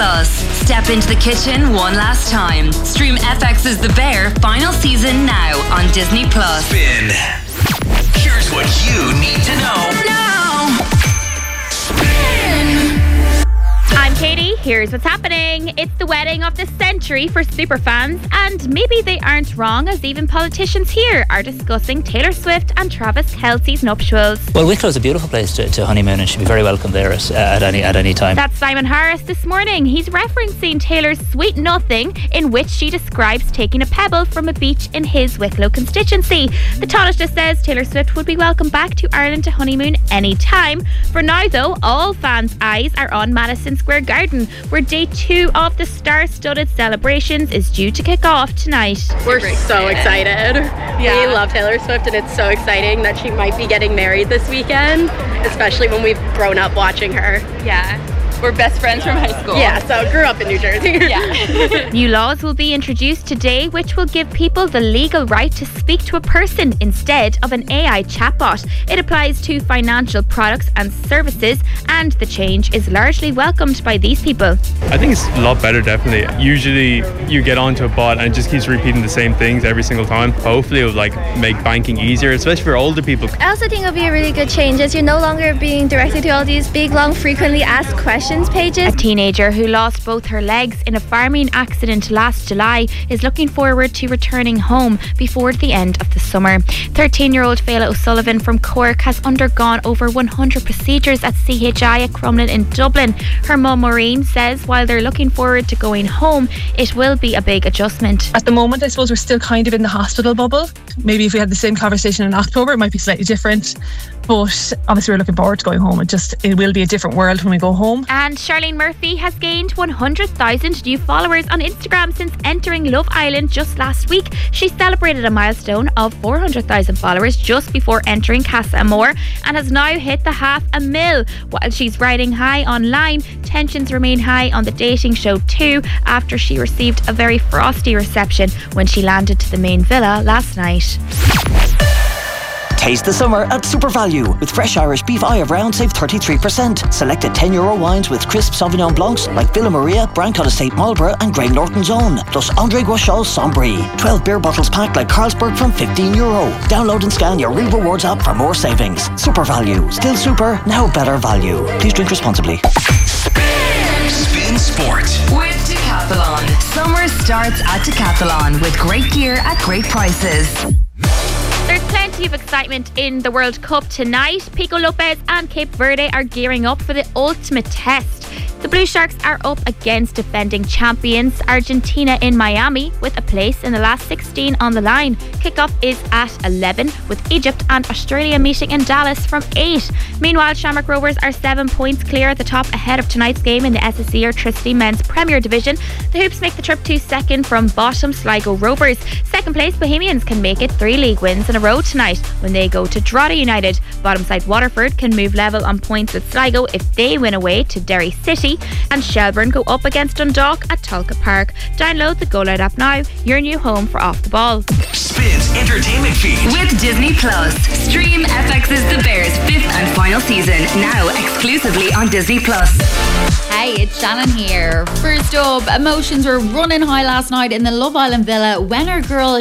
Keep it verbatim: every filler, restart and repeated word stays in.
Plus. Step into the kitchen one last time. Stream F X's The Bear final season now on Disney Plus. Spin. Here's what you need to know now. Spin. I'm Katie, here's what's happening. It's the wedding of the century for superfans, and maybe they aren't wrong, as even politicians here are discussing Taylor Swift and Travis Kelce's nuptials. Well, Wicklow's a beautiful place to, to honeymoon and should be very welcome there at, at any at any time. That's Simon Harris this morning. He's referencing Taylor's Sweet Nothing, in which she describes taking a pebble from a beach in his Wicklow constituency. The Taoiseach says Taylor Swift would be welcome back to Ireland to honeymoon anytime. For now, though, all fans' eyes are on Madison Square Garden, where day two of the star-studded celebrations is due to kick off tonight. We're so excited. Yeah. We love Taylor Swift, and it's so exciting that she might be getting married this weekend, especially when we've grown up watching her. Yeah. We're best friends from high school. Yeah, so grew up in New Jersey. Yeah. New laws will be introduced today which will give people the legal right to speak to a person instead of an A I chatbot. It applies to financial products and services, and the change is largely welcomed by these people. I think it's a lot better, definitely. Usually you get onto a bot and it just keeps repeating the same things every single time. Hopefully it will like make banking easier, especially for older people. I also think it'll be a really good change, as you're no longer being directed to all these big, long, frequently asked questions pages. A teenager who lost both her legs in a farming accident last July is looking forward to returning home before the end of the summer. thirteen-year-old Fela O'Sullivan from Cork has undergone over one hundred procedures at C H I at Crumlin in Dublin. Her mum Maureen says while they're looking forward to going home, it will be a big adjustment. At the moment, I suppose we're still kind of in the hospital bubble. Maybe if we had the same conversation in October, it might be slightly different. But obviously we're looking forward to going home. It just, it will be a different world when we go home. And Charlene Murphy has gained one hundred thousand new followers on Instagram since entering Love Island just last week. She celebrated a milestone of four hundred thousand followers just before entering Casa Amor and has now hit the half a mil. While she's riding high online, tensions remain high on the dating show too, after she received a very frosty reception when she landed to the main villa last night. Taste the summer at Super Value. With fresh Irish beef eye of round, save thirty-three percent. Selected ten euro wines with crisp Sauvignon Blancs like Villa Maria, Brancott Estate Marlborough and Grey Norton's Own. Plus André Guachal Sombry. twelve beer bottles packed like Carlsberg from fifteen euro. Download and scan your Real Rewards app for more savings. Super Value. Still super, now better value. Please drink responsibly. Spin, Spin Sport with Decathlon. Summer starts at Decathlon with great gear at great prices. There's plenty of excitement in the World Cup tonight. Pico Lopez and Cape Verde are gearing up for the ultimate test. The Blue Sharks are up against defending champions Argentina in Miami, with a place in the last sixteen on the line. Kickoff is at eleven, with Egypt and Australia meeting in Dallas from eight. Meanwhile, Shamrock Rovers are seven points clear at the top ahead of tonight's game in the S S E Airtricity Men's Premier Division. The Hoops make the trip to second from bottom Sligo Rovers. Second place Bohemians can make it three league wins in a row tonight when they go to Drogheda United. Bottom side Waterford can move level on points with Sligo if they win away to Derry City. And Shelbourne go up against Dundalk at Talca Park. Download the Go Loud app now, your new home for Off the Ball. Spin's entertainment feed with Disney Plus. Stream F X's The Bear's fifth and final season now exclusively on Disney Plus. Hey, it's Shannon here. First up, emotions were running high last night in the Love Island villa when our girl